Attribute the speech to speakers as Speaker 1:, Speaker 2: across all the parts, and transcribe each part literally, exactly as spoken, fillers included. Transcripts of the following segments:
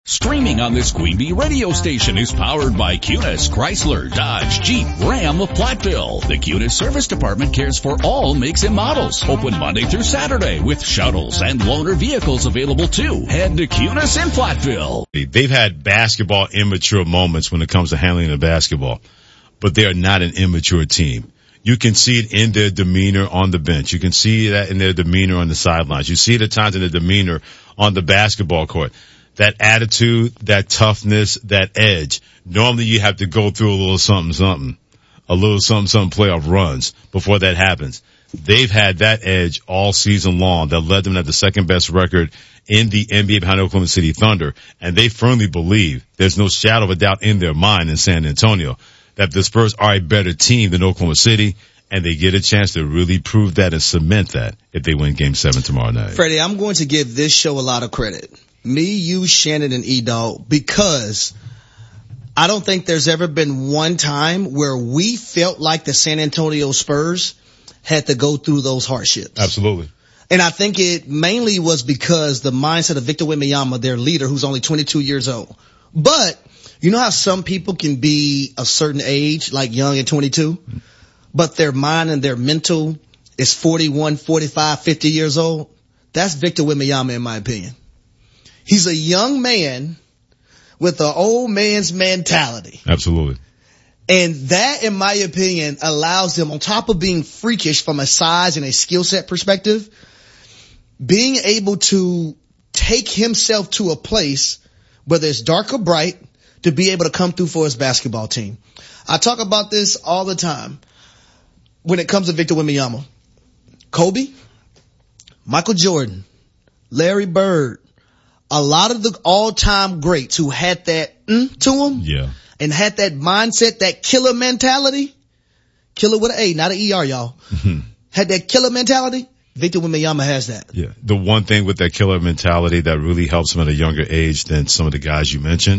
Speaker 1: Streaming on this Queen Bee radio station is powered by Cunis, Chrysler, Dodge, Jeep, Ram of Platteville. The Cunis Service Department cares for all makes and models. Open Monday through Saturday with shuttles and loaner vehicles available too. Head to Cunis in Platteville.
Speaker 2: They've had basketball immature moments when it comes to handling the basketball, but they are not an immature team. You can see it in their demeanor on the bench. You can see that in their demeanor on the sidelines. You see it at times in their demeanor on the basketball court. That attitude, that toughness, that edge. Normally you have to go through a little something, something, a little something, something playoff runs before that happens. They've had that edge all season long that led them to have the second best record in the N B A behind Oklahoma City Thunder. And they firmly believe, there's no shadow of a doubt in their mind in San Antonio, that the Spurs are a better team than Oklahoma City. And they get a chance to really prove that and cement that if they win game seven tomorrow night.
Speaker 3: Freddie, I'm going to give this show a lot of credit. Me, you, Shannon, and E-Dog, because I don't think there's ever been one time where we felt like the San Antonio Spurs had to go through those hardships.
Speaker 2: Absolutely.
Speaker 3: And I think it mainly was because the mindset of Victor Wembanyama, their leader, who's only twenty-two years old. But you know how some people can be a certain age, like young at twenty-two, but their mind and their mental is forty-one, forty-five, fifty years old? That's Victor Wembanyama, in my opinion. He's a young man with an old man's mentality.
Speaker 2: Absolutely.
Speaker 3: And that, in my opinion, allows him, on top of being freakish from a size and a skill set perspective, being able to take himself to a place, whether it's dark or bright, to be able to come through for his basketball team. I talk about this all the time when it comes to Victor Wembanyama. Kobe, Michael Jordan, Larry Bird, a lot of the all-time greats who had that mm to them,
Speaker 2: yeah,
Speaker 3: and had that mindset, that killer mentality, killer with an A, not an E R, y'all, mm-hmm. had that killer mentality. Victor Wembanyama has that.
Speaker 2: Yeah. The one thing with that killer mentality that really helps him at a younger age than some of the guys you mentioned,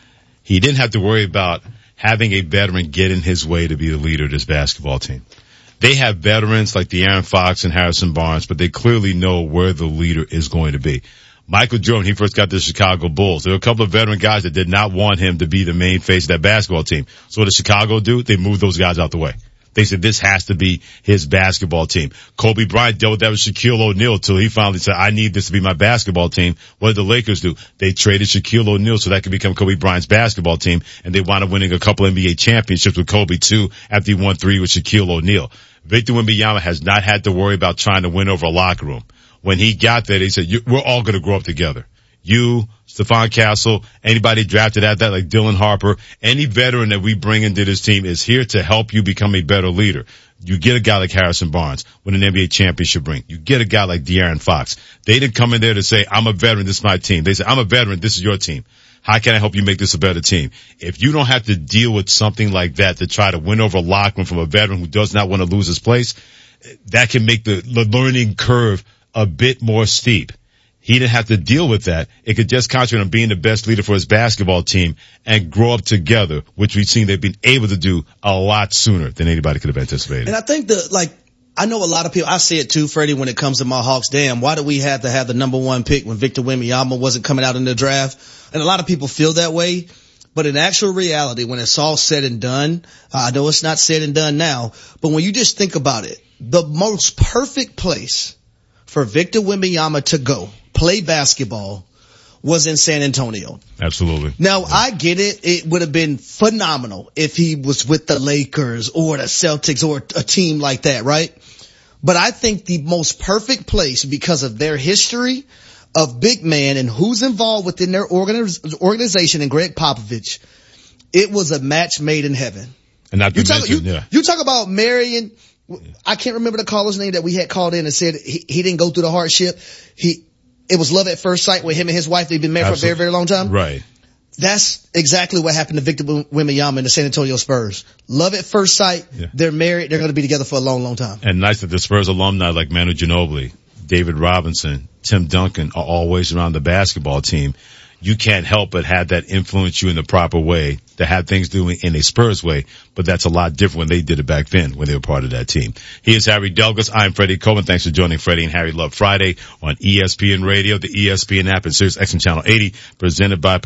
Speaker 2: he didn't have to worry about having a veteran get in his way to be the leader of this basketball team. They have veterans like De'Aaron Fox and Harrison Barnes, but they clearly know where the leader is going to be. Michael Jordan, he first got to the Chicago Bulls. There were a couple of veteran guys that did not want him to be the main face of that basketball team. So what did Chicago do? They moved those guys out the way. They said this has to be his basketball team. Kobe Bryant dealt with that with Shaquille O'Neal until he finally said, I need this to be my basketball team. What did the Lakers do? They traded Shaquille O'Neal so that could become Kobe Bryant's basketball team, and they wound up winning a couple N B A championships with Kobe too after he won three with Shaquille O'Neal. Victor Wembanyama has not had to worry about trying to win over a locker room. When he got there, they said, we're all going to grow up together. You, Stephon Castle, anybody drafted at that like Dylan Harper, any veteran that we bring into this team is here to help you become a better leader. You get a guy like Harrison Barnes, win an N B A championship ring. You get a guy like De'Aaron Fox. They didn't come in there to say, I'm a veteran, this is my team. They said, I'm a veteran, this is your team. How can I help you make this a better team? If you don't have to deal with something like that to try to win over a locker room from a veteran who does not want to lose his place, that can make the, the learning curve a bit more steep. He didn't have to deal with that. It could just concentrate on being the best leader for his basketball team and grow up together, which we've seen they've been able to do a lot sooner than anybody could have anticipated.
Speaker 3: And I think the, like, I know a lot of people, I say it too, Freddie, when it comes to my Hawks. Damn, why do we have to have the number one pick when Victor Wembanyama wasn't coming out in the draft? And a lot of people feel that way. But in actual reality, when it's all said and done, I know it's not said and done now, but when you just think about it, the most perfect place for Victor Wembanyama to go play basketball was in San Antonio.
Speaker 2: Absolutely.
Speaker 3: Now, I get it. It would have been phenomenal if he was with the Lakers or the Celtics or a team like that, right? But I think the most perfect place, because of their history of big man and who's involved within their organiz- organization and Greg Popovich, it was a match made in heaven.
Speaker 2: And not to
Speaker 3: you talk,
Speaker 2: mention,
Speaker 3: you,
Speaker 2: yeah.
Speaker 3: you talk about marrying. I can't remember the caller's name that we had called in and said he, he didn't go through the hardship. He, it was love at first sight with him and his wife. They've been married Absolutely. for a very, very long time.
Speaker 2: Right.
Speaker 3: That's exactly what happened to Victor Wembanyama and the San Antonio Spurs. Love at first sight. Yeah. They're married. They're going to be together for a long, long time.
Speaker 2: And nice that the Spurs alumni like Manu Ginobili, David Robinson, Tim Duncan are always around the basketball team. You can't help but have that influence you in the proper way, to have things doing in a Spurs way, but that's a lot different when they did it back then when they were part of that team. He is Harry Douglas. I'm Freddie Coleman. Thanks for joining Freddie and Harry Love Friday on E S P N Radio, the E S P N app, and Sirius X M Channel eighty, presented by